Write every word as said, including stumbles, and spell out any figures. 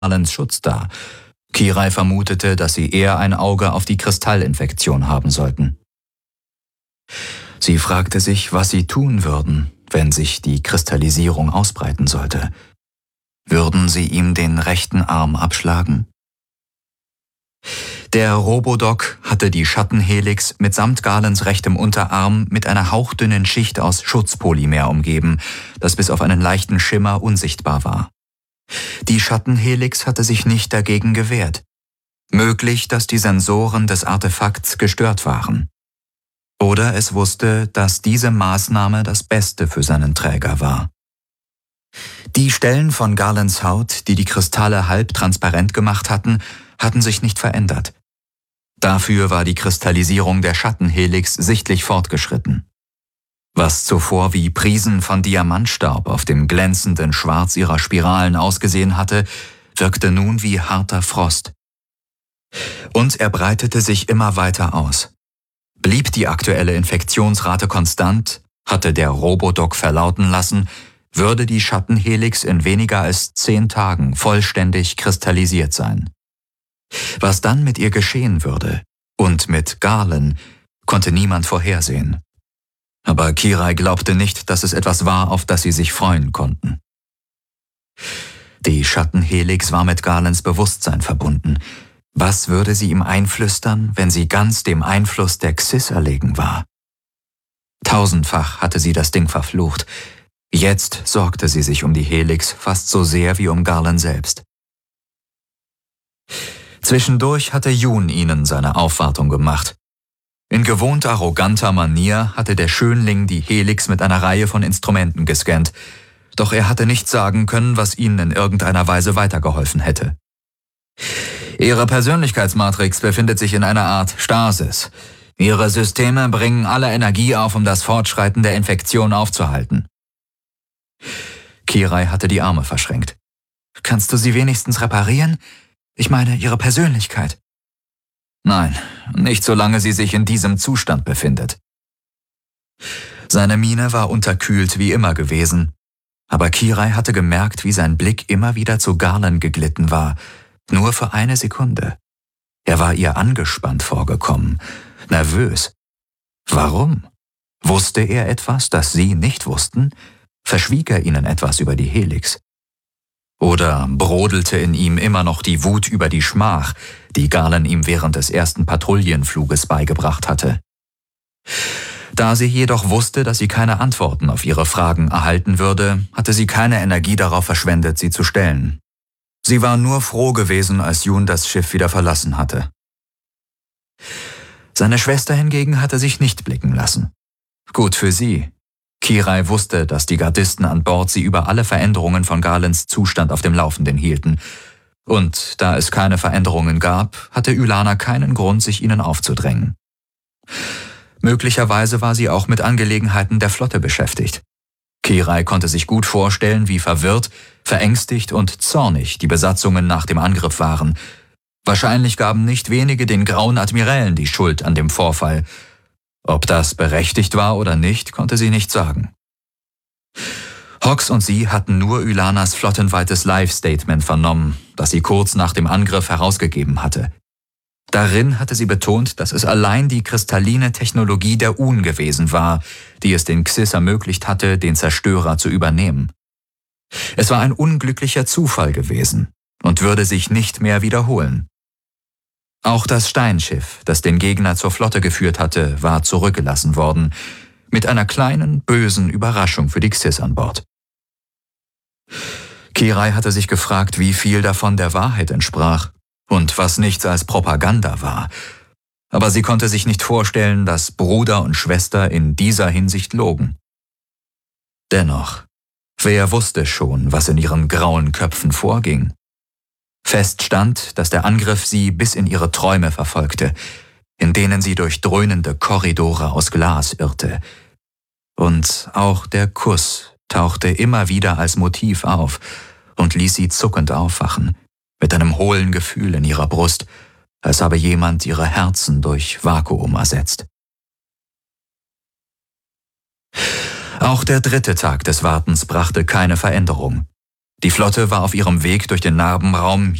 Garlands Schutz dar. Kirai vermutete, dass sie eher ein Auge auf die Kristallinfektion haben sollten. Sie fragte sich, was sie tun würden, wenn sich die Kristallisierung ausbreiten sollte. Würden sie ihm den rechten Arm abschlagen? Der Robodoc hatte die Schattenhelix mitsamt Garlands rechtem Unterarm mit einer hauchdünnen Schicht aus Schutzpolymer umgeben, das bis auf einen leichten Schimmer unsichtbar war. Die Schattenhelix hatte sich nicht dagegen gewehrt. Möglich, dass die Sensoren des Artefakts gestört waren. Oder es wusste, dass diese Maßnahme das Beste für seinen Träger war. Die Stellen von Garlands Haut, die die Kristalle halb transparent gemacht hatten, hatten sich nicht verändert. Dafür war die Kristallisierung der Schattenhelix sichtlich fortgeschritten. Was zuvor wie Prisen von Diamantstaub auf dem glänzenden Schwarz ihrer Spiralen ausgesehen hatte, wirkte nun wie harter Frost. Und er breitete sich immer weiter aus. Blieb die aktuelle Infektionsrate konstant, hatte der Robodoc verlauten lassen, würde die Schattenhelix in weniger als zehn Tagen vollständig kristallisiert sein. Was dann mit ihr geschehen würde und mit Garland, konnte niemand vorhersehen. Aber Kirai glaubte nicht, dass es etwas war, auf das sie sich freuen konnten. Die Schattenhelix war mit Garlands Bewusstsein verbunden. Was würde sie ihm einflüstern, wenn sie ganz dem Einfluss der Xyz erlegen war? Tausendfach hatte sie das Ding verflucht. Jetzt sorgte sie sich um die Helix fast so sehr wie um Garland selbst. Zwischendurch hatte Jun ihnen seine Aufwartung gemacht. In gewohnt arroganter Manier hatte der Schönling die Helix mit einer Reihe von Instrumenten gescannt, doch er hatte nicht sagen können, was ihnen in irgendeiner Weise weitergeholfen hätte. Ihre Persönlichkeitsmatrix befindet sich in einer Art Stasis. Ihre Systeme bringen alle Energie auf, um das Fortschreiten der Infektion aufzuhalten. Kirai hatte die Arme verschränkt. Kannst du sie wenigstens reparieren? Ich meine, ihre Persönlichkeit. Nein, nicht solange sie sich in diesem Zustand befindet. Seine Miene war unterkühlt wie immer gewesen, aber Kirai hatte gemerkt, wie sein Blick immer wieder zu Garland geglitten war, nur für eine Sekunde. Er war ihr angespannt vorgekommen, nervös. Warum? Wusste er etwas, das sie nicht wussten? Verschwieg er ihnen etwas über die Helix? Oder brodelte in ihm immer noch die Wut über die Schmach, die Garland ihm während des ersten Patrouillenfluges beigebracht hatte? Da sie jedoch wusste, dass sie keine Antworten auf ihre Fragen erhalten würde, hatte sie keine Energie darauf verschwendet, sie zu stellen. Sie war nur froh gewesen, als Jun das Schiff wieder verlassen hatte. Seine Schwester hingegen hatte sich nicht blicken lassen. Gut für sie. Kirai wusste, dass die Gardisten an Bord sie über alle Veränderungen von Garlands Zustand auf dem Laufenden hielten. Und da es keine Veränderungen gab, hatte Ylana keinen Grund, sich ihnen aufzudrängen. Möglicherweise war sie auch mit Angelegenheiten der Flotte beschäftigt. Kirai konnte sich gut vorstellen, wie verwirrt, verängstigt und zornig die Besatzungen nach dem Angriff waren. Wahrscheinlich gaben nicht wenige den Grauen Admirälen die Schuld an dem Vorfall. Ob das berechtigt war oder nicht, konnte sie nicht sagen. Hawks und sie hatten nur Ylanas flottenweites Live-Statement vernommen, das sie kurz nach dem Angriff herausgegeben hatte. Darin hatte sie betont, dass es allein die kristalline Technologie der Un gewesen war, die es den Xyz ermöglicht hatte, den Zerstörer zu übernehmen. Es war ein unglücklicher Zufall gewesen und würde sich nicht mehr wiederholen. Auch das Steinschiff, das den Gegner zur Flotte geführt hatte, war zurückgelassen worden, mit einer kleinen, bösen Überraschung für die Xyz an Bord. Kirai hatte sich gefragt, wie viel davon der Wahrheit entsprach und was nichts als Propaganda war. Aber sie konnte sich nicht vorstellen, dass Bruder und Schwester in dieser Hinsicht logen. Dennoch, wer wusste schon, was in ihren grauen Köpfen vorging? Fest stand, dass der Angriff sie bis in ihre Träume verfolgte, in denen sie durch dröhnende Korridore aus Glas irrte. Und auch der Kuss tauchte immer wieder als Motiv auf und ließ sie zuckend aufwachen, mit einem hohlen Gefühl in ihrer Brust, als habe jemand ihre Herzen durch Vakuum ersetzt. Auch der dritte Tag des Wartens brachte keine Veränderung. Die Flotte war auf ihrem Weg durch den Narbenraum